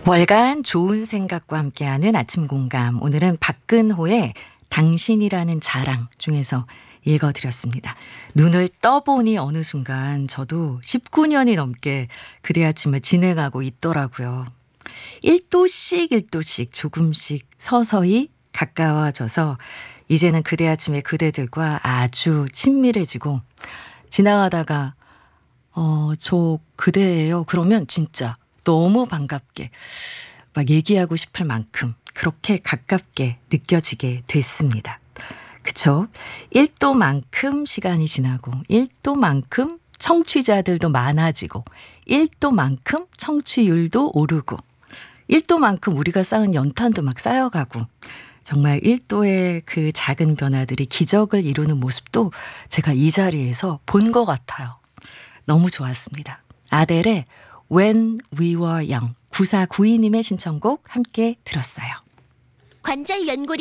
월간 좋은 생각과 함께하는 아침 공감. 오늘은 박근호의 당신이라는 자랑 중에서 읽어드렸습니다. 눈을 떠보니 어느 순간 저도 19년이 넘게 그대 아침을 진행하고 있더라고요. 1도씩 1도씩 조금씩 서서히 가까워져서 이제는 그대 아침의 그대들과 아주 친밀해지고, 지나가다가 저 그대예요 그러면 진짜 너무 반갑게 막 얘기하고 싶을 만큼 그렇게 가깝게 느껴지게 됐습니다. 그쵸? 1도만큼 시간이 지나고 1도만큼 청취자들도 많아지고 1도만큼 청취율도 오르고 1도만큼 우리가 쌓은 연탄도 막 쌓여가고, 정말 1도의 그 작은 변화들이 기적을 이루는 모습도 제가 이 자리에서 본 것 같아요. 너무 좋았습니다. 아델의 When We Were Young, 9492님의 신청곡 함께 들었어요. 관절 연골이